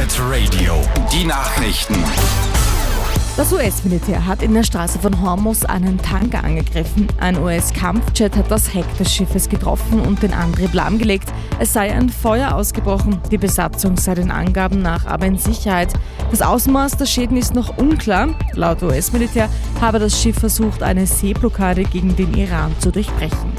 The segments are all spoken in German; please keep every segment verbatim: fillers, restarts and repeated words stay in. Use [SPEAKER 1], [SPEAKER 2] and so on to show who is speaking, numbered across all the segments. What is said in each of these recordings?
[SPEAKER 1] Pirate Radio, die Nachrichten.
[SPEAKER 2] Das U S-Militär hat in der Straße von Hormuz einen Tanker angegriffen. Ein U S-Kampfjet hat das Heck des Schiffes getroffen und den Antrieb lahmgelegt. Es sei ein Feuer ausgebrochen. Die Besatzung sei den Angaben nach aber in Sicherheit. Das Ausmaß der Schäden ist noch unklar. Laut U S-Militär habe das Schiff versucht, eine Seeblockade gegen den Iran zu durchbrechen.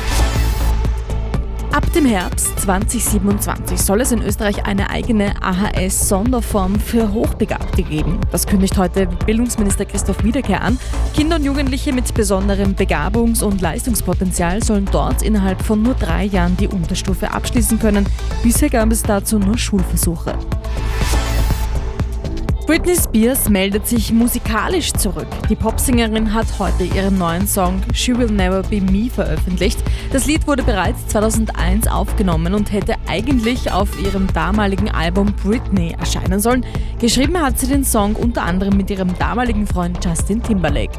[SPEAKER 2] Ab dem Herbst zweitausendsiebenundzwanzig soll es in Österreich eine eigene A H S-Sonderform für Hochbegabte geben. Das kündigt heute Bildungsminister Christoph Wiederkehr an. Kinder und Jugendliche mit besonderem Begabungs- und Leistungspotenzial sollen dort innerhalb von nur drei Jahren die Unterstufe abschließen können. Bisher gab es dazu nur Schulversuche. Britney Spears meldet sich musikalisch zurück. Die Popsängerin hat heute ihren neuen Song She Will Never Be Me veröffentlicht. Das Lied wurde bereits zweitausendeins aufgenommen und hätte eigentlich auf ihrem damaligen Album Britney erscheinen sollen. Geschrieben hat sie den Song unter anderem mit ihrem damaligen Freund Justin Timberlake.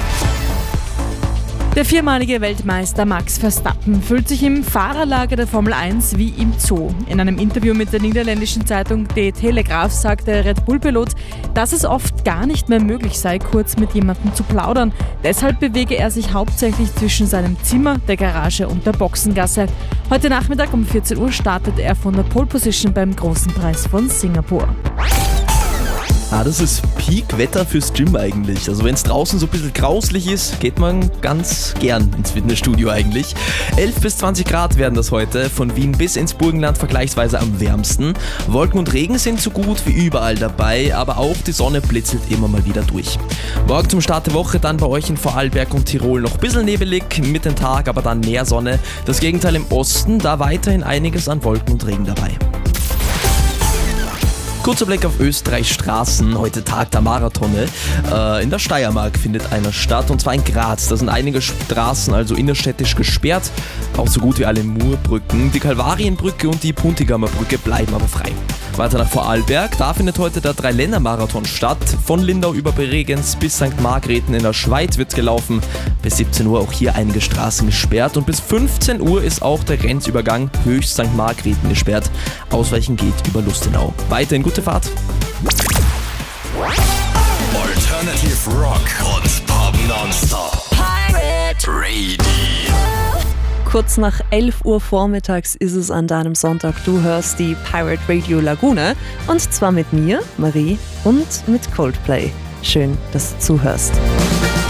[SPEAKER 2] Der viermalige Weltmeister Max Verstappen fühlt sich im Fahrerlager der Formel eins wie im Zoo. In einem Interview mit der niederländischen Zeitung De Telegraaf sagte der Red Bull-Pilot, dass es oft gar nicht mehr möglich sei, kurz mit jemandem zu plaudern. Deshalb bewege er sich hauptsächlich zwischen seinem Zimmer, der Garage und der Boxengasse. Heute Nachmittag um vierzehn Uhr startet er von der Pole Position beim Großen Preis von Singapur.
[SPEAKER 3] Ah, das ist Peak-Wetter fürs Gym eigentlich. Also wenn es draußen so ein bisschen grauslich ist, geht man ganz gern ins Fitnessstudio eigentlich. elf bis zwanzig Grad werden das heute, von Wien bis ins Burgenland vergleichsweise am wärmsten. Wolken und Regen sind so gut wie überall dabei, aber auch die Sonne blitzelt immer mal wieder durch. Morgen zum Start der Woche dann bei euch in Vorarlberg und Tirol noch ein bisschen nebelig, mit dem Tag aber dann mehr Sonne. Das Gegenteil im Osten, da weiterhin einiges an Wolken und Regen dabei. Kurzer Blick auf Österreichs Straßen, heute Tag der Marathone. Äh, in der Steiermark findet einer statt, und zwar in Graz. Da sind einige Straßen also innerstädtisch gesperrt, auch so gut wie alle Murbrücken. Die Kalvarienbrücke und die Puntigamer Brücke bleiben aber frei. Weiter nach Vorarlberg, da findet heute der Dreiländermarathon statt. Von Lindau über Bregenz bis Sankt Margrethen in der Schweiz wird gelaufen. Bis siebzehn Uhr auch hier einige Straßen gesperrt und bis fünfzehn Uhr ist auch der Grenzübergang Höchst Sankt Margrethen gesperrt. Ausweichen geht über Lustenau. Weiterhin gute Fahrt.
[SPEAKER 1] Alternative Rock und Pop nonstop. Pirate Radio.
[SPEAKER 4] Kurz nach elf Uhr vormittags ist es an deinem Sonntag. Du hörst die Pirate Radio Lagune, und zwar mit mir, Marie, und mit Coldplay. Schön, dass du zuhörst.